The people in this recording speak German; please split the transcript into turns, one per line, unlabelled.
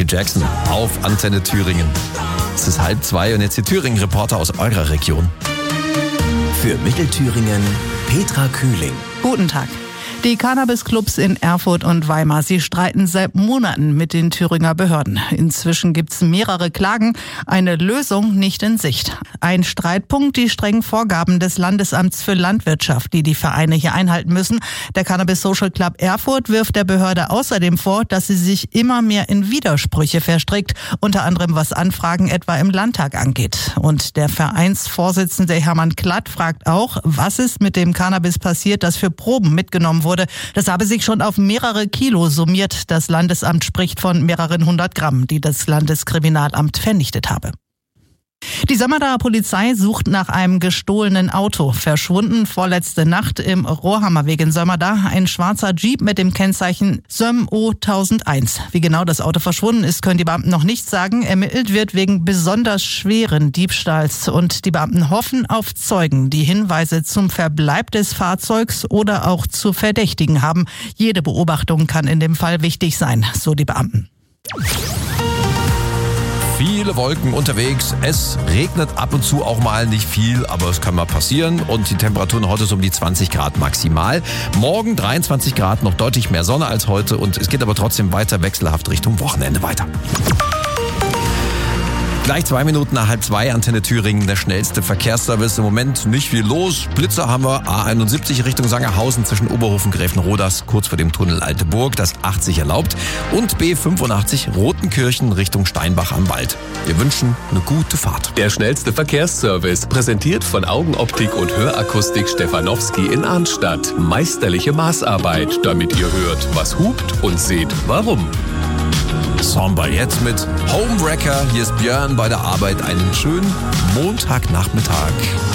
Jackson auf Antenne Thüringen. Es ist 1:30 und jetzt die Thüringen-Reporter aus eurer Region.
Für Mittelthüringen Petra Kühling.
Guten Tag. Die Cannabis-Clubs in Erfurt und Weimar, sie streiten seit Monaten mit den Thüringer Behörden. Inzwischen gibt's mehrere Klagen, eine Lösung nicht in Sicht. Ein Streitpunkt, die strengen Vorgaben des Landesamts für Landwirtschaft, die die Vereine hier einhalten müssen. Der Cannabis Social Club Erfurt wirft der Behörde außerdem vor, dass sie sich immer mehr in Widersprüche verstrickt, unter anderem was Anfragen etwa im Landtag angeht. Und der Vereinsvorsitzende Hermann Klatt fragt auch, was ist mit dem Cannabis passiert, das für Proben mitgenommen wurde. Das habe sich schon auf mehrere Kilo summiert. Das Landesamt spricht von mehreren 100 Gramm, die das Landeskriminalamt vernichtet habe. Die Sömmerdaer Polizei sucht nach einem gestohlenen Auto. Verschwunden vorletzte Nacht im Rohrhammerweg in Sömmerda ein schwarzer Jeep mit dem Kennzeichen SÖM O1001. Wie genau das Auto verschwunden ist, können die Beamten noch nicht sagen. Ermittelt wird wegen besonders schweren Diebstahls und die Beamten hoffen auf Zeugen, die Hinweise zum Verbleib des Fahrzeugs oder auch zu Verdächtigen haben. Jede Beobachtung kann in dem Fall wichtig sein, so die Beamten.
Viele Wolken unterwegs. Es regnet ab und zu auch mal, nicht viel, aber es kann mal passieren. Und die Temperaturen heute so um die 20 Grad maximal. Morgen 23 Grad, noch deutlich mehr Sonne als heute. Und es geht aber trotzdem weiter wechselhaft Richtung Wochenende weiter. Gleich 2 Minuten nach 1:30, Antenne Thüringen, der schnellste Verkehrsservice. Im Moment nicht viel los. Blitzer haben wir, A71 Richtung Sangerhausen zwischen Oberhofen, Gräfenroders, kurz vor dem Tunnel Alte Burg, das 80 erlaubt. Und B85 Rotenkirchen Richtung Steinbach am Wald. Wir wünschen eine gute Fahrt.
Der schnellste Verkehrsservice, präsentiert von Augenoptik und Hörakustik Stefanowski in Arnstadt. Meisterliche Maßarbeit, damit ihr hört, was hupt und seht, warum.
Somber jetzt mit Homewrecker. Hier ist Björn bei der Arbeit. Einen schönen Montagnachmittag.